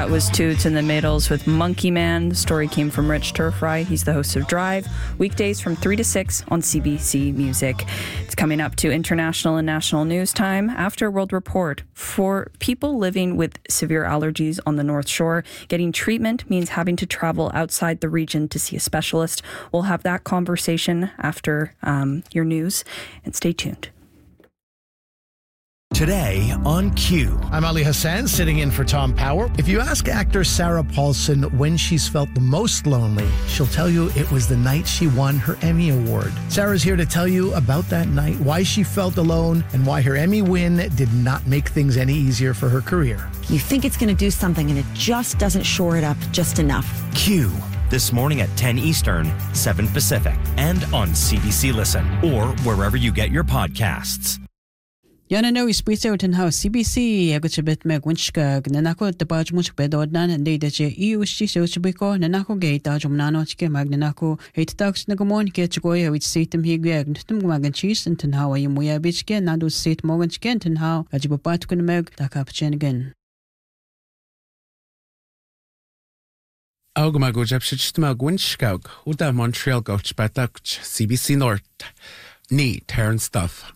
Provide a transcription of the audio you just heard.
That was Toots and the Maytals with Monkey Man. The story came from Rich Turfry. He's the host of Drive, weekdays from 3 to 6 on CBC Music. It's coming up to international and national news time after World Report. For people living with severe allergies on the North Shore, getting treatment means having to travel outside the region to see a specialist. We'll have that conversation after your news, and stay tuned. Today on Q. I'm Ali Hassan, sitting in for Tom Power. If you ask actor Sarah Paulson when she's felt the most lonely, she'll tell you it was the night she won her Emmy Award. Sarah's here to tell you about that night, why she felt alone, and why her Emmy win did not make things any easier for her career. You think it's going to do something, and it just doesn't shore it up just enough. Q. This morning at 10 Eastern, 7 Pacific, and on CBC Listen, or wherever you get your podcasts. Yana no ispita utin how CBC agutibit meg winchka nanako tapaj much bedodnan and data je iushi sochibiko nanako gate ajumnano chike magnanako hate tax nagamon ketchoya which seatum higag ntum magan cheese and how you muya bitchke nadu seat morgan chkent and how ajibapat kun meg takapchen again. Augmago Jepshitma Gwinchkaug, Uda Montreal Gauch Batach, CBC North, Ni, Terran Stuff.